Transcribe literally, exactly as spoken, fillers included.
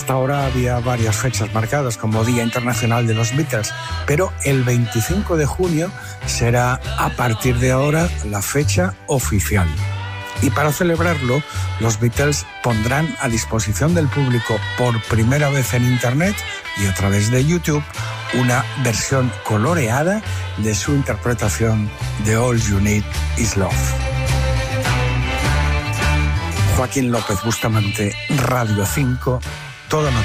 Hasta ahora había varias fechas marcadas como Día Internacional de los Beatles, pero el veinticinco de junio será a partir de ahora la fecha oficial. Y para celebrarlo, los Beatles pondrán a disposición del público por primera vez en Internet y a través de YouTube una versión coloreada de su interpretación de All You Need Is Love. Joaquín López Bustamante, Radio cinco, todo